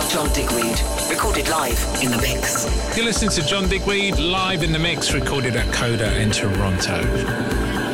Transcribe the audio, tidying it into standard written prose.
John Digweed, recorded live in the mix. You're listening to John Digweed live in the mix, recorded at Coda in Toronto.